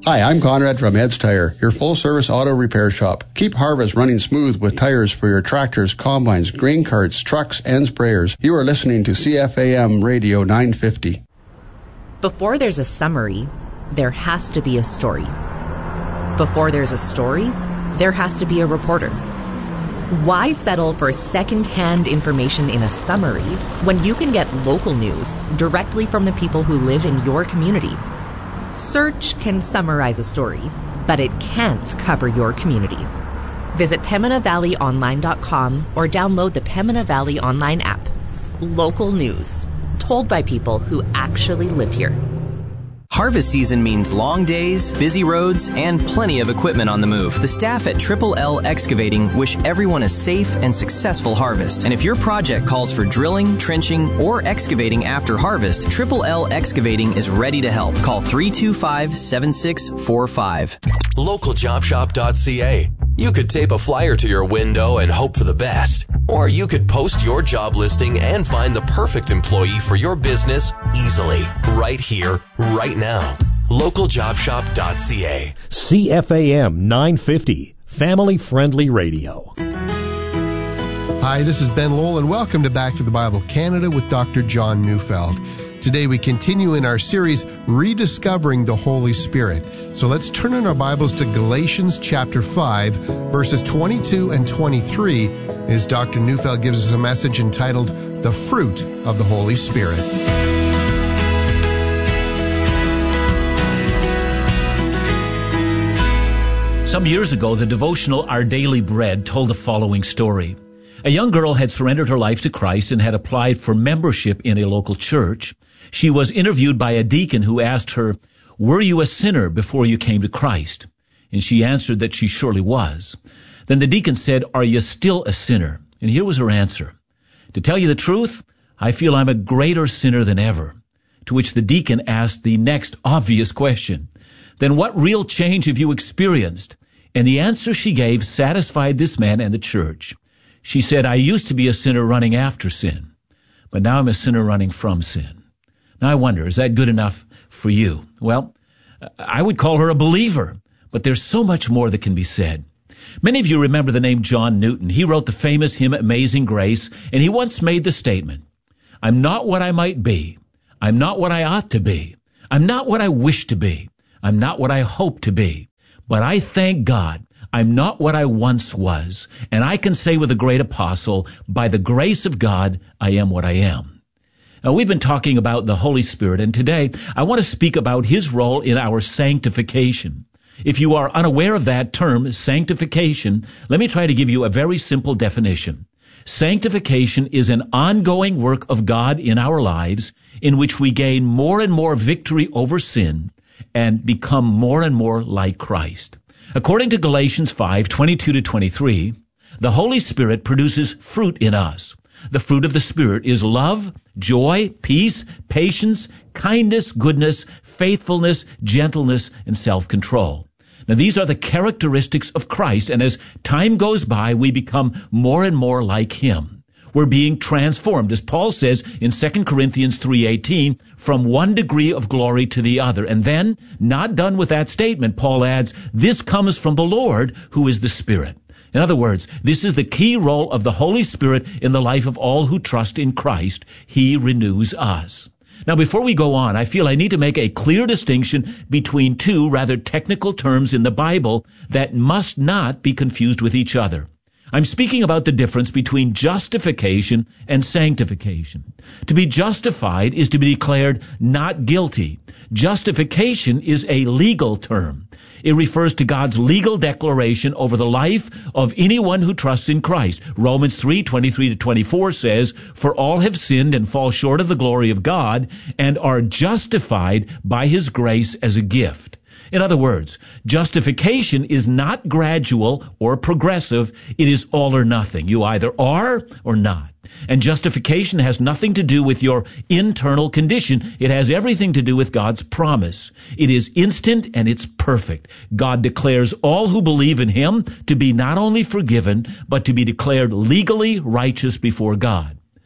Hi, I'm Conrad from Ed's Tire, your full-service auto repair shop. Keep harvest running smooth with tires for your tractors, combines, grain carts, trucks, and sprayers. You are listening to CFAM Radio 950. Before there's a summary, there has to be a story. Before there's a story, there has to be a reporter. Why settle for second-hand information in a summary when you can get local news directly from the people who live in your community? Search can summarize a story, but it can't cover your community. Visit PembinaValleyOnline.com or download the Pembina Valley Online app. Local news, told by people who actually live here. Harvest season means long days, busy roads, and plenty of equipment on the move. The staff at Triple L Excavating wish everyone a safe and successful harvest. And if your project calls for drilling, trenching, or excavating after harvest, Triple L Excavating is ready to help. Call 325-7645. LocalJobShop.ca. You could tape a flyer to your window and hope for the best. Or you could post your job listing and find the perfect employee for your business easily, right here, right now. LocalJobShop.ca. CFAM 950, family-friendly radio. Hi, this is Ben Lowell, and welcome to Back to the Bible Canada with Dr. John Neufeld. Today we continue in our series, Rediscovering the Holy Spirit. So let's turn in our Bibles to Galatians chapter 5, verses 22 and 23, as Dr. Neufeld gives us a message entitled, The Fruit of the Holy Spirit. Some years ago, the devotional Our Daily Bread told the following story. A young girl had surrendered her life to Christ and had applied for membership in a local church. She was interviewed by a deacon who asked her, "Were you a sinner before you came to Christ?" And she answered that she surely was. Then the deacon said, "Are you still a sinner?" And here was her answer. "To tell you the truth, I feel I'm a greater sinner than ever." To which the deacon asked the next obvious question, "Then what real change have you experienced?" And the answer she gave satisfied this man and the church. She said, "I used to be a sinner running after sin, but now I'm a sinner running from sin." Now I wonder, is that good enough for you? Well, I would call her a believer, but there's so much more that can be said. Many of you remember the name John Newton. He wrote the famous hymn Amazing Grace, and he once made the statement, "I'm not what I might be. I'm not what I ought to be. I'm not what I wish to be. I'm not what I hope to be. But I thank God I'm not what I once was, and I can say with the great apostle, by the grace of God, I am what I am." Now, we've been talking about the Holy Spirit, and today I want to speak about his role in our sanctification. If you are unaware of that term, sanctification, let me try to give you a very simple definition. Sanctification is an ongoing work of God in our lives in which we gain more and more victory over sin and become more and more like Christ. According to Galatians 5:22-23, the Holy Spirit produces fruit in us. The fruit of the Spirit is love, joy, peace, patience, kindness, goodness, faithfulness, gentleness, and self-control. Now, these are the characteristics of Christ, and as time goes by, we become more and more like him. We're being transformed, as Paul says in 2 Corinthians 3:18, from one degree of glory to the other. And then, not done with that statement, Paul adds, this comes from the Lord, who is the Spirit. In other words, this is the key role of the Holy Spirit in the life of all who trust in Christ. He renews us. Now, before we go on, I feel I need to make a clear distinction between two rather technical terms in the Bible that must not be confused with each other. I'm speaking about the difference between justification and sanctification. To be justified is to be declared not guilty. Justification is a legal term. It refers to God's legal declaration over the life of anyone who trusts in Christ. Romans 3:23-24 says, "For all have sinned and fall short of the glory of God and are justified by his grace as a gift." In other words, justification is not gradual or progressive. It is all or nothing. You either are or not. And justification has nothing to do with your internal condition. It has everything to do with God's promise. It is instant and it's perfect. God declares all who believe in him to be not only forgiven, but to be declared legally righteous before God.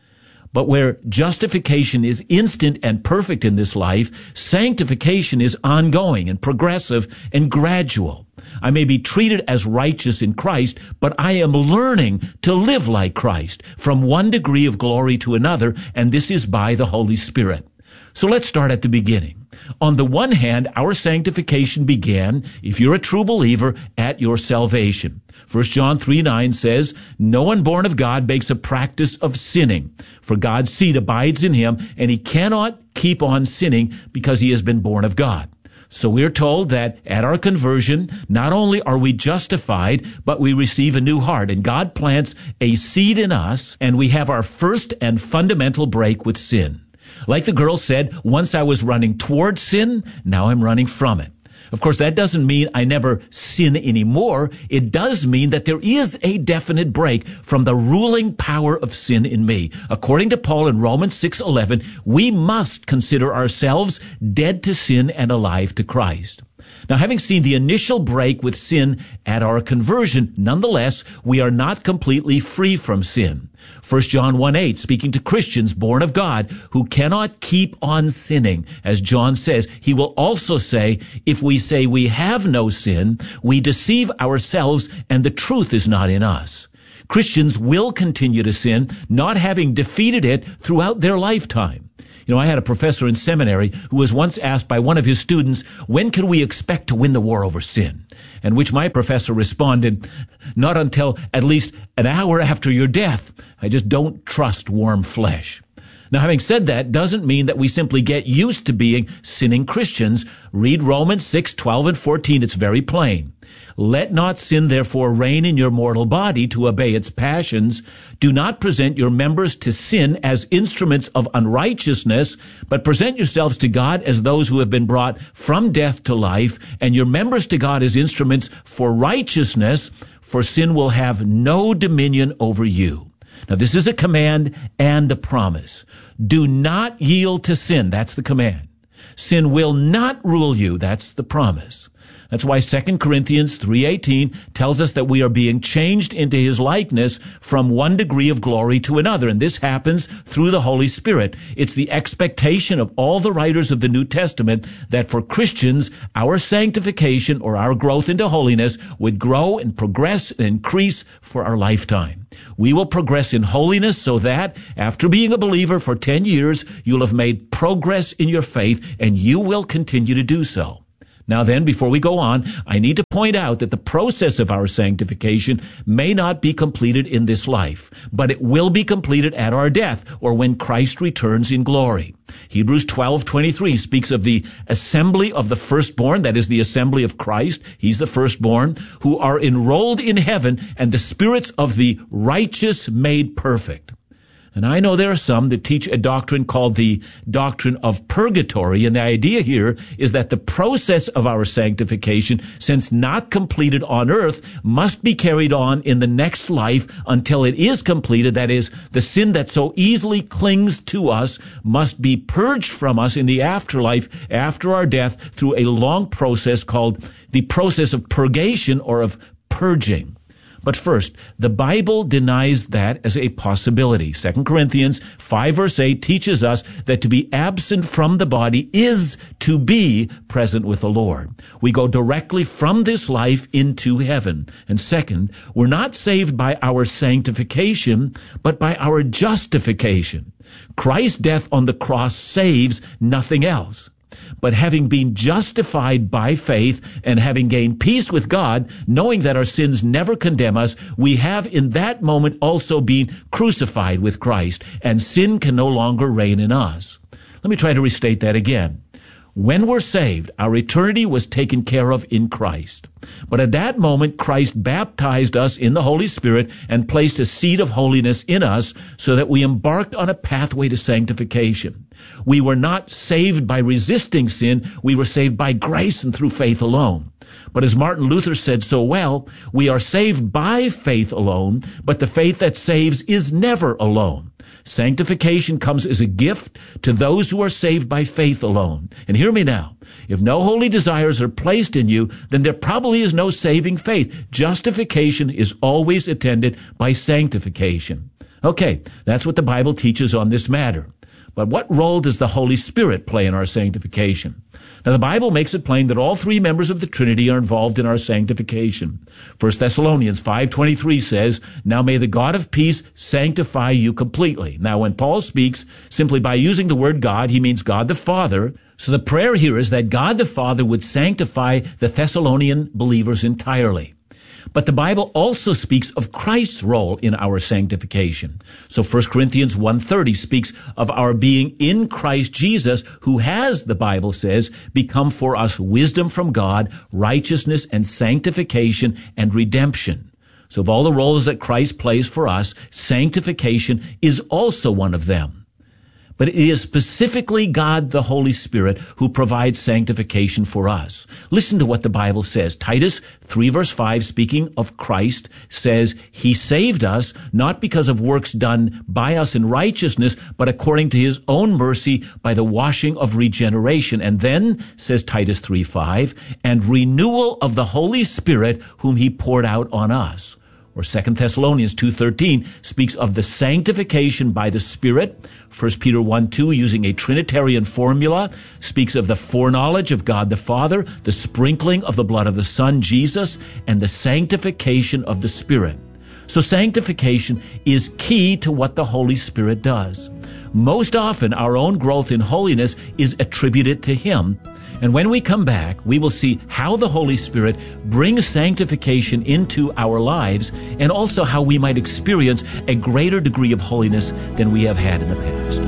But where justification is instant and perfect in this life, sanctification is ongoing and progressive and gradual. I may be treated as righteous in Christ, but I am learning to live like Christ from one degree of glory to another, and this is by the Holy Spirit. So let's start at the beginning. On the one hand, our sanctification began, if you're a true believer, at your salvation. 1 John 3:9 says, "No one born of God makes a practice of sinning, for God's seed abides in him, and he cannot keep on sinning because he has been born of God." So we're told that at our conversion, not only are we justified, but we receive a new heart, and God plants a seed in us, and we have our first and fundamental break with sin. Like the girl said, once I was running towards sin, now I'm running from it. Of course, that doesn't mean I never sin anymore. It does mean that there is a definite break from the ruling power of sin in me. According to Paul in Romans 6:11, we must consider ourselves dead to sin and alive to Christ. Now, having seen the initial break with sin at our conversion, nonetheless, we are not completely free from sin. 1 John 1:8, speaking to Christians born of God who cannot keep on sinning, as John says, he will also say, if we say we have no sin, we deceive ourselves and the truth is not in us. Christians will continue to sin, not having defeated it throughout their lifetime. You know, I had a professor in seminary who was once asked by one of his students, when can we expect to win the war over sin? And which my professor responded, not until at least an hour after your death. I just don't trust warm flesh. Now, having said that, doesn't mean that we simply get used to being sinning Christians. Read Romans 6:12 and 14. It's very plain. Let not sin therefore reign in your mortal body to obey its passions. Do not present your members to sin as instruments of unrighteousness, but present yourselves to God as those who have been brought from death to life, and your members to God as instruments for righteousness, for sin will have no dominion over you. Now, this is a command and a promise. Do not yield to sin. That's the command. Sin will not rule you. That's the promise. That's why 2 Corinthians 3:18 tells us that we are being changed into his likeness from one degree of glory to another, and this happens through the Holy Spirit. It's the expectation of all the writers of the New Testament that for Christians, our sanctification or our growth into holiness would grow and progress and increase for our lifetime. We will progress in holiness so that after being a believer for 10 years, you'll have made progress in your faith, and you will continue to do so. Now then, before we go on, I need to point out that the process of our sanctification may not be completed in this life, but it will be completed at our death or when Christ returns in glory. Hebrews 12:23 speaks of the assembly of the firstborn, that is the assembly of Christ, he's the firstborn, who are enrolled in heaven, and the spirits of the righteous made perfect. And I know there are some that teach a doctrine called the doctrine of purgatory, and the idea here is that the process of our sanctification, since not completed on earth, must be carried on in the next life until it is completed. That is, the sin that so easily clings to us must be purged from us in the afterlife after our death through a long process called the process of purgation or of purging. But first, the Bible denies that as a possibility. 2 Corinthians 5 verse 8 teaches us that to be absent from the body is to be present with the Lord. We go directly from this life into heaven. And second, we're not saved by our sanctification, but by our justification. Christ's death on the cross saves, nothing else. But having been justified by faith and having gained peace with God, knowing that our sins never condemn us, we have in that moment also been crucified with Christ, and sin can no longer reign in us. Let me try to restate that again. When we're saved, our eternity was taken care of in Christ. But at that moment, Christ baptized us in the Holy Spirit and placed a seed of holiness in us so that we embarked on a pathway to sanctification. We were not saved by resisting sin. We were saved by grace and through faith alone. But as Martin Luther said so well, we are saved by faith alone, but the faith that saves is never alone. Sanctification comes as a gift to those who are saved by faith alone. And hear me now. If no holy desires are placed in you, then there probably is no saving faith. Justification is always attended by sanctification. Okay, that's what the Bible teaches on this matter. But what role does the Holy Spirit play in our sanctification? Now, the Bible makes it plain that all three members of the Trinity are involved in our sanctification. 1 Thessalonians 5:23 says, "Now may the God of peace sanctify you completely." Now, when Paul speaks simply by using the word God, he means God the Father. So the prayer here is that God the Father would sanctify the Thessalonian believers entirely. But the Bible also speaks of Christ's role in our sanctification. So 1 Corinthians 1:30 speaks of our being in Christ Jesus, who has, the Bible says, become for us wisdom from God, righteousness and sanctification and redemption. So of all the roles that Christ plays for us, sanctification is also one of them. But it is specifically God the Holy Spirit who provides sanctification for us. Listen to what the Bible says. Titus 3 verse 5, speaking of Christ, says, "He saved us not because of works done by us in righteousness, but according to his own mercy by the washing of regeneration." And then, says Titus 3:5, "and renewal of the Holy Spirit whom he poured out on us." Or 2 Thessalonians 2:13 speaks of the sanctification by the Spirit. 1 Peter 1:2, using a Trinitarian formula, speaks of the foreknowledge of God the Father, the sprinkling of the blood of the Son, Jesus, and the sanctification of the Spirit. So sanctification is key to what the Holy Spirit does. Most often, our own growth in holiness is attributed to Him. And when we come back, we will see how the Holy Spirit brings sanctification into our lives, and also how we might experience a greater degree of holiness than we have had in the past.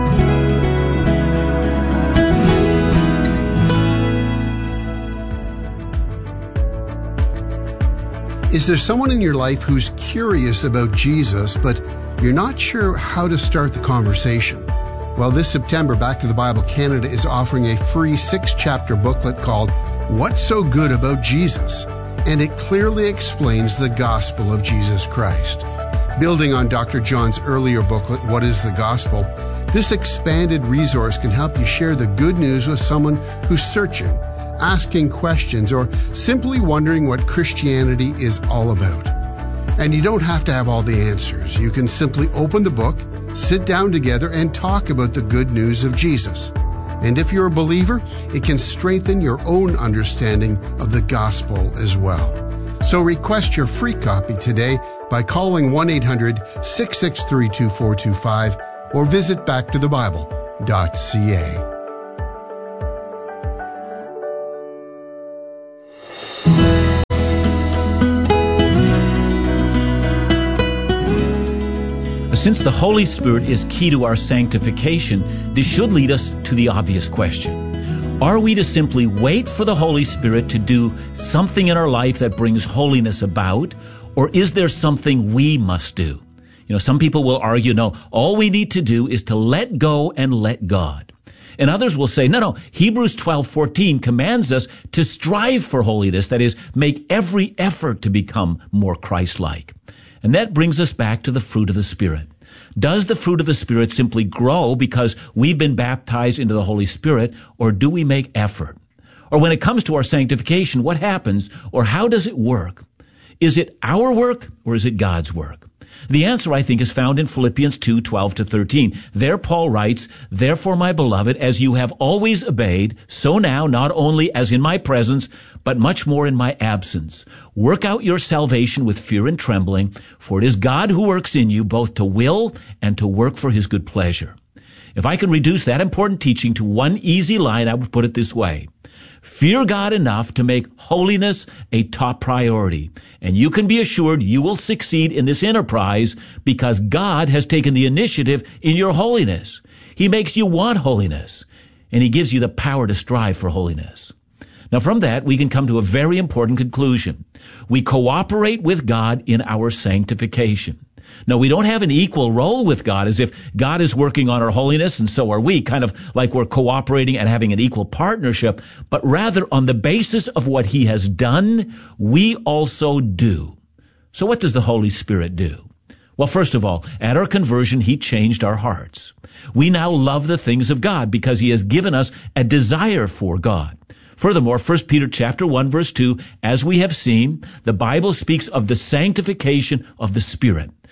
Is there someone in your life who's curious about Jesus, but you're not sure how to start the conversation? Well, this September, Back to the Bible Canada is offering a free 6-chapter booklet called What's So Good About Jesus? And it clearly explains the gospel of Jesus Christ. Building on Dr. John's earlier booklet, What is the Gospel? This expanded resource can help you share the good news with someone who's searching, asking questions, or simply wondering what Christianity is all about. And you don't have to have all the answers. You can simply open the book, sit down together, and talk about the good news of Jesus. And if you're a believer, it can strengthen your own understanding of the gospel as well. So request your free copy today by calling 1-800-663-2425 or visit backtothebible.ca. Since the Holy Spirit is key to our sanctification, this should lead us to the obvious question. Are we to simply wait for the Holy Spirit to do something in our life that brings holiness about, or is there something we must do? Some people will argue, no, all we need to do is to let go and let God. And others will say, no, Hebrews 12:14 commands us to strive for holiness, that is, make every effort to become more Christ-like. And that brings us back to the fruit of the Spirit. Does the fruit of the Spirit simply grow because we've been baptized into the Holy Spirit, or do we make effort? Or when it comes to our sanctification, what happens, or how does it work? Is it our work, or is it God's work? The answer, I think, is found in Philippians 2:12-13. There Paul writes, "Therefore, my beloved, as you have always obeyed, so now, not only as in my presence, but much more in my absence. Work out your salvation with fear and trembling, for it is God who works in you both to will and to work for his good pleasure." If I can reduce that important teaching to one easy line, I would put it this way. Fear God enough to make holiness a top priority, and you can be assured you will succeed in this enterprise because God has taken the initiative in your holiness. He makes you want holiness, and he gives you the power to strive for holiness. Now, from that, we can come to a very important conclusion. We cooperate with God in our sanctification. No, we don't have an equal role with God, as if God is working on our holiness and so are we, kind of like we're cooperating and having an equal partnership, but rather on the basis of what he has done, we also do. So what does the Holy Spirit do? Well, first of all, at our conversion, he changed our hearts. We now love the things of God because he has given us a desire for God. Furthermore, 1 Peter chapter 1, verse 2, as we have seen, the Bible speaks of the sanctification of the Spirit.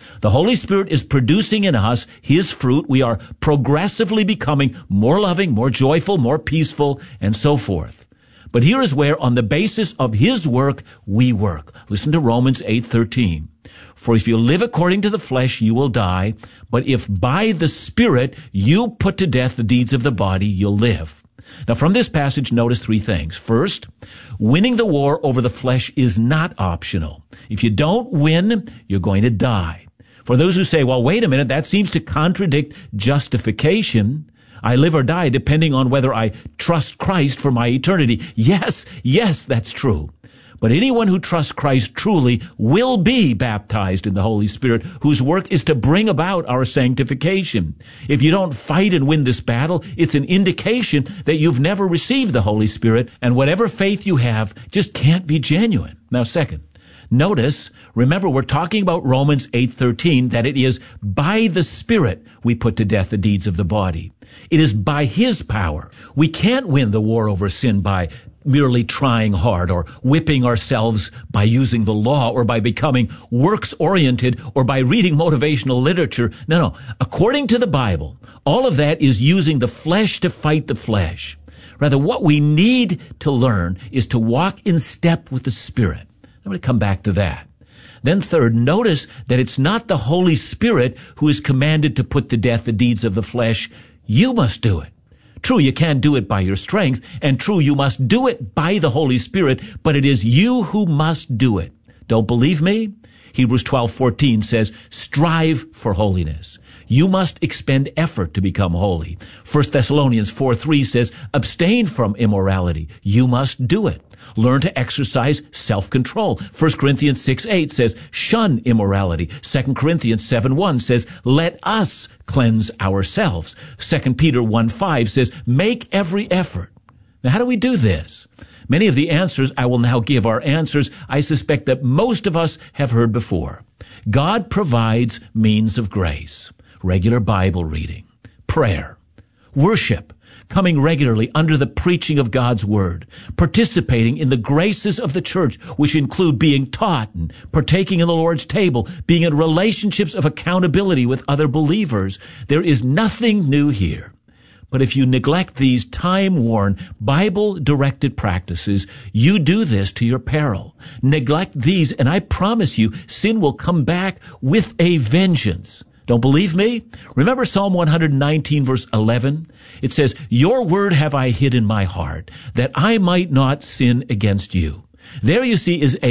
The Holy Spirit is producing in us His fruit. We are progressively becoming more loving, more joyful, more peaceful, and so forth. But here is where, on the basis of His work, we work. Listen to Romans 8:13. For if you live according to the flesh, you will die. But if by the Spirit you put to death the deeds of the body, you'll live. Now, from this passage, notice three things. First, winning the war over the flesh is not optional. If you don't win, you're going to die. For those who say, well, wait a minute, that seems to contradict justification. I live or die depending on whether I trust Christ for my eternity. Yes, that's true. But anyone who trusts Christ truly will be baptized in the Holy Spirit, whose work is to bring about our sanctification. If you don't fight and win this battle, it's an indication that you've never received the Holy Spirit, and whatever faith you have just can't be genuine. Now, second, notice, remember, we're talking about Romans 8:13, that it is by the Spirit we put to death the deeds of the body. It is by His power. We can't win the war over sin by merely trying hard or whipping ourselves by using the law or by becoming works-oriented or by reading motivational literature. No. According to the Bible, all of that is using the flesh to fight the flesh. Rather, what we need to learn is to walk in step with the Spirit. I'm going to come back to that. Then third, notice that it's not the Holy Spirit who is commanded to put to death the deeds of the flesh. You must do it. True, you can't do it by your strength, and true, you must do it by the Holy Spirit, but it is you who must do it. Don't believe me? Hebrews 12:14 says, strive for holiness. You must expend effort to become holy. 1 Thessalonians 4:3 says, abstain from immorality. You must do it. Learn to exercise self-control. 1 Corinthians 6:8 says, shun immorality. 2 Corinthians 7:1 says, let us cleanse ourselves. 2 Peter 1:5 says, make every effort. Now, how do we do this? Many of the answers I will now give are answers I suspect that most of us have heard before. God provides means of grace. Regular Bible reading, prayer, worship, coming regularly under the preaching of God's Word, participating in the graces of the church, which include being taught and partaking in the Lord's table, being in relationships of accountability with other believers. There is nothing new here. But if you neglect these time-worn, Bible-directed practices, you do this to your peril. Neglect these, and I promise you, sin will come back with a vengeance. Don't believe me? Remember Psalm 119, verse 11? It says, your word have I hid in my heart, that I might not sin against you. There you see is a